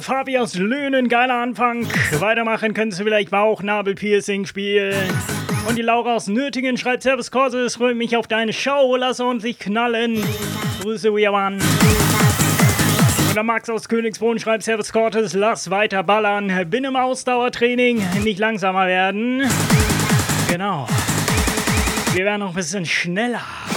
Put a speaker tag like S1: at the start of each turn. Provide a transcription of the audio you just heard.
S1: der Fabi aus Löhnen, geiler Anfang. Weitermachen könntest du vielleicht Bauchnabelpiercing spielen. Und die Laura aus Nötingen schreibt: Servus Corse, es freut mich auf deine Show, lass ordentlich knallen. Grüße, we are one. Und der Max aus Königsbrunn schreibt: Servus Cortes, lass weiter ballern. Bin im Ausdauertraining, nicht langsamer werden. Genau. Wir werden noch ein bisschen schneller.